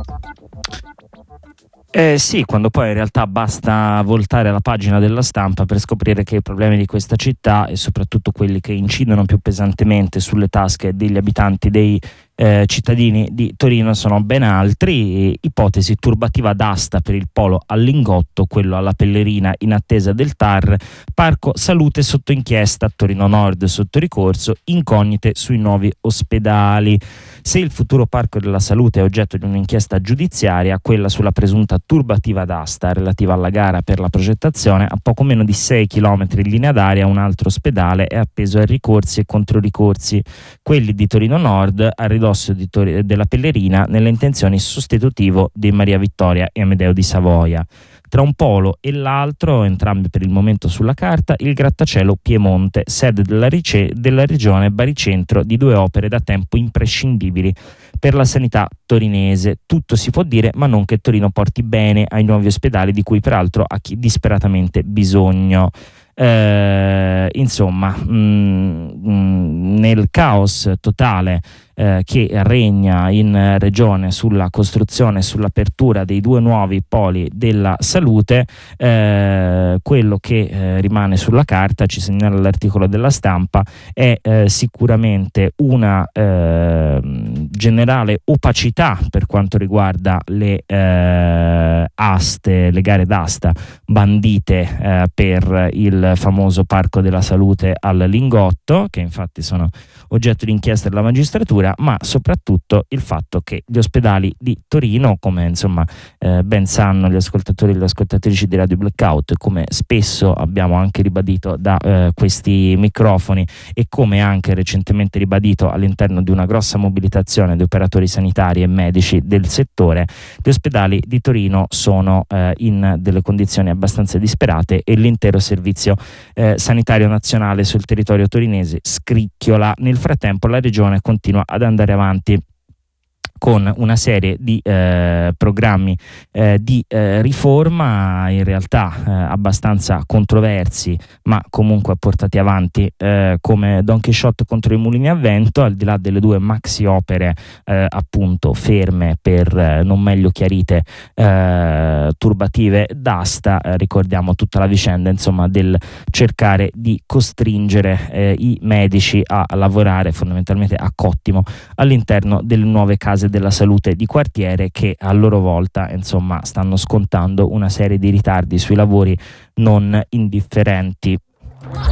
Sì, quando poi in realtà basta voltare la pagina della Stampa per scoprire che i problemi di questa città, e soprattutto quelli che incidono più pesantemente sulle tasche degli abitanti, dei cittadini di Torino, sono ben altri. Ipotesi turbativa d'asta per il polo al Lingotto, quello alla Pellerina in attesa del TAR, Parco Salute sotto inchiesta, Torino Nord sotto ricorso, incognite sui nuovi ospedali. Se il futuro Parco della Salute è oggetto di un'inchiesta giudiziaria, quella sulla presunta turbativa d'asta relativa alla gara per la progettazione, a poco meno di 6 km in linea d'aria un altro ospedale è appeso a ricorsi e controricorsi, quelli di Torino Nord a ridosso della Pellerina, nelle intenzioni sostitutivo di Maria Vittoria e Amedeo di Savoia. Tra un polo e l'altro, entrambi per il momento sulla carta, il grattacielo Piemonte, sede della regione baricentro di due opere da tempo imprescindibili per la sanità torinese. Tutto si può dire, ma non che Torino porti bene ai nuovi ospedali, di cui peraltro ha chi disperatamente bisogno. Insomma, nel caos totale che regna in regione sulla costruzione e sull'apertura dei due nuovi poli della salute, quello che rimane sulla carta, ci segnala l'articolo della Stampa, è sicuramente una generale opacità per quanto riguarda le aste, le gare d'asta bandite per il famoso Parco della Salute al Lingotto, che infatti sono oggetto di inchiesta della magistratura, ma soprattutto il fatto che gli ospedali di Torino, come insomma ben sanno gli ascoltatori e le ascoltatrici di Radio Blackout, come spesso abbiamo anche ribadito da questi microfoni e come anche recentemente ribadito all'interno di una grossa mobilitazione di operatori sanitari e medici del settore, gli ospedali di Torino sono in delle condizioni abbastanza disperate e l'intero servizio sanitario nazionale sul territorio torinese scricchiola. Nel frattempo la regione continua ad andare avanti con una serie di programmi di riforma, in realtà abbastanza controversi, ma comunque portati avanti, come Don Chisciotte contro i mulini a vento, al di là delle due maxi opere appunto ferme per non meglio chiarite turbative d'asta. Ricordiamo tutta la vicenda insomma del cercare di costringere i medici a lavorare fondamentalmente a cottimo all'interno delle nuove case della salute di quartiere, che a loro volta insomma stanno scontando una serie di ritardi sui lavori non indifferenti.